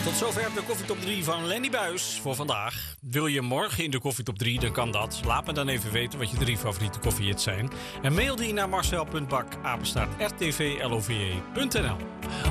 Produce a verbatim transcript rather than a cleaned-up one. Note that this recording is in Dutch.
Tot zover de koffietop drie van Lenny Buijs voor vandaag. Wil je morgen in de koffietop drie, dan kan dat. Laat me dan even weten wat je drie favoriete koffiehits zijn. En mail die naar marcel punt bak apenstaart r t v love punt n l.